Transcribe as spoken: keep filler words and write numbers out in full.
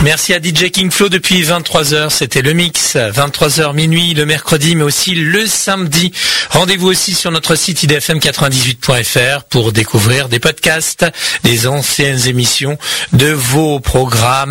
Merci à D J King Flo depuis vingt-trois heures, c'était le mix, vingt-trois heures minuit le mercredi mais aussi le samedi. Rendez-vous aussi sur notre site i d f m quatre-vingt-dix-huit point f r pour découvrir des podcasts, des anciennes émissions de vos programmes.